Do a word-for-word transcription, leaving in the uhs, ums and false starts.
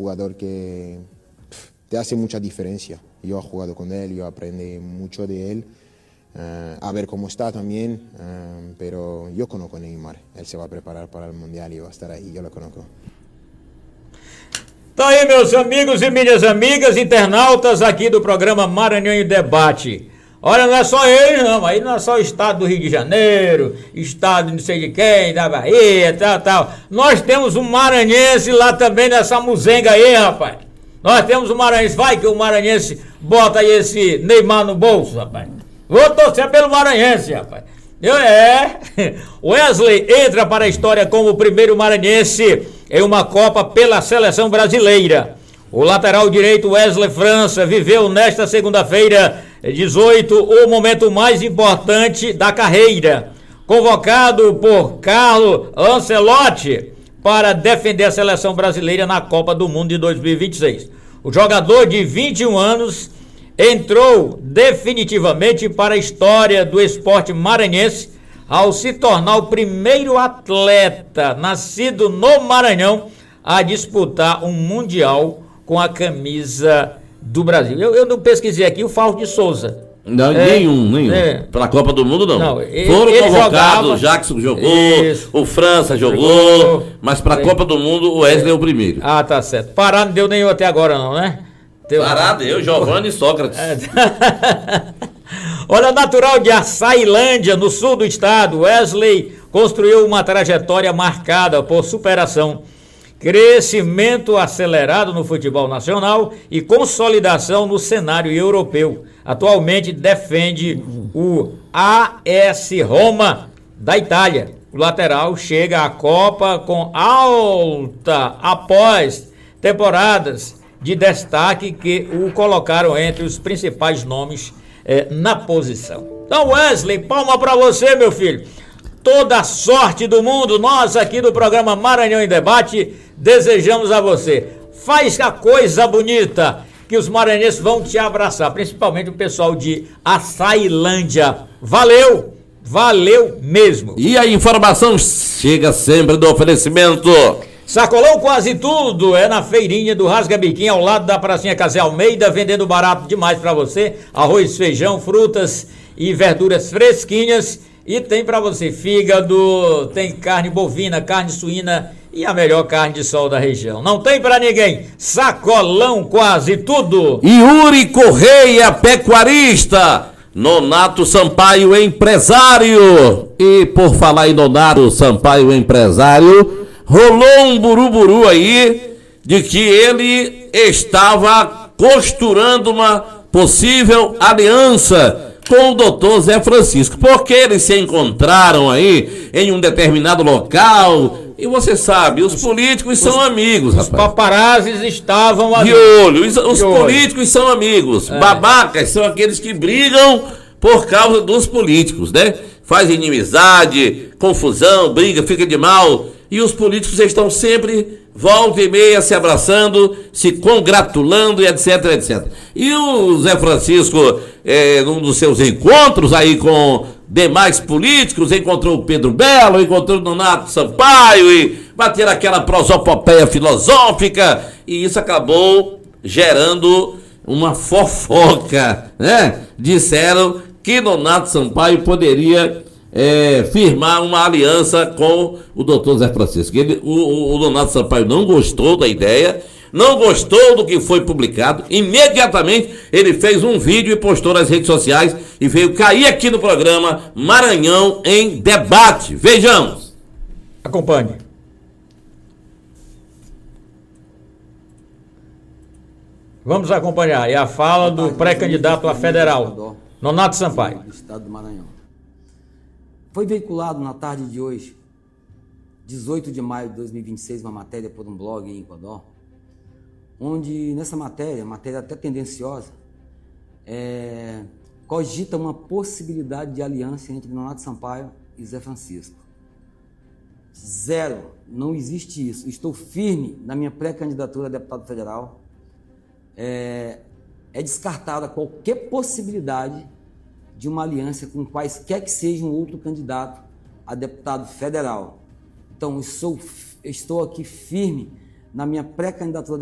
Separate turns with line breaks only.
jugador que te hace mucha diferencia. Yo he jugado con él, yo aprendí mucho de él, uh, a ver cómo está también, uh, pero yo conozco a Neymar, él se va a preparar para el Mundial y va a estar ahí, yo lo conozco.
Tá aí, meus amigos e minhas amigas, internautas aqui do programa Maranhão em Debate. Olha, não é só eles não, aí não é só o estado do Rio de Janeiro, estado de não sei de quem, da Bahia, tal, tal. Nós temos um maranhense lá também nessa muzenga aí, rapaz. Nós temos um maranhense, vai que o maranhense bota aí esse Neymar no bolso, rapaz. Vou torcer pelo maranhense, rapaz. Eu, é, Wesley entra para a história como o primeiro maranhense em uma Copa pela seleção brasileira. O lateral direito Wesley França viveu nesta segunda-feira, dezoito, o momento mais importante da carreira. Convocado por Carlo Ancelotti para defender a seleção brasileira na Copa do Mundo de dois mil e vinte e seis. O jogador de vinte e um anos entrou definitivamente para a história do esporte maranhense ao se tornar o primeiro atleta nascido no Maranhão a disputar um Mundial com a camisa do Brasil. Eu, eu não pesquisei aqui o Fausto de Souza.
Não, é, nenhum, nenhum. É. Para a Copa do Mundo, não. não ele, Foram ele convocados, o Jackson jogou, isso. o França jogou, jogou. mas para a Copa do Mundo o Wesley é. é o primeiro.
Ah, tá certo. Pará não deu nenhum até agora, não, né? Deu...
Pará deu, Giovanni e Sócrates. É.
Olha, natural de Açailândia, no sul do estado, Wesley construiu uma trajetória marcada por superação, crescimento acelerado no futebol nacional e consolidação no cenário europeu. Atualmente defende o A S Roma da Itália. O lateral chega à Copa com alta após temporadas de destaque que o colocaram entre os principais nomes eh, na posição. Então, Wesley, palma para você, meu filho. Toda a sorte do mundo, nós aqui do programa Maranhão em Debate desejamos a você. Faz a coisa bonita, que os maranhenses vão te abraçar, principalmente o pessoal de Açailândia. Valeu, valeu mesmo.
E a informação chega sempre do oferecimento.
Sacolão Quase Tudo é na feirinha do Rasga Biquinho, ao lado da pracinha Casé Almeida, vendendo barato demais para você. Arroz, feijão, frutas e verduras fresquinhas. E tem para você fígado, tem carne bovina, carne suína e a melhor carne de sol da região. Não tem para ninguém. Sacolão Quase Tudo.
Yuri Correia, pecuarista. Nonato Sampaio, empresário. E por falar em Nonato Sampaio, empresário, rolou um buruburu aí de que ele estava costurando uma possível aliança com o doutor Zé Francisco, porque eles se encontraram aí em um determinado local, e você sabe, os políticos os, são amigos,
os rapaz. Paparazzis estavam
ali. De olho, os, os de políticos olho. São amigos, é. Babacas são aqueles que brigam por causa dos políticos, né? Faz inimizade, confusão, briga, fica de mal, e os políticos estão sempre volta e meia se abraçando, se congratulando e etc, etcétera. E o Zé Francisco, é, num dos seus encontros aí com demais políticos, encontrou o Pedro Belo, encontrou o Nonato Sampaio e bateram aquela prosopopeia filosófica, e isso acabou gerando uma fofoca, né? Disseram que Nonato Sampaio poderia É, firmar uma aliança com o doutor Zé Francisco. Ele, o, o, o Nonato Sampaio não gostou da ideia, não gostou do que foi publicado. Imediatamente ele fez um vídeo e postou nas redes sociais e veio cair aqui no programa Maranhão em Debate. Vejamos.
Acompanhe. Vamos acompanhar. É a fala do pré-candidato a federal, Nonato Sampaio.
Do estado do Maranhão. Foi veiculado na tarde de hoje, dezoito de maio de dois mil e vinte e seis, uma matéria por um blog em Codó, onde nessa matéria, matéria até tendenciosa, é, cogita uma possibilidade de aliança entre Nonato Sampaio e Zé Francisco. Zero, não existe isso. Estou firme na minha pré-candidatura a deputado federal. É, é descartada qualquer possibilidade de uma aliança com quaisquer que seja um outro candidato a deputado federal. Então, eu sou, estou aqui firme na minha pré-candidatura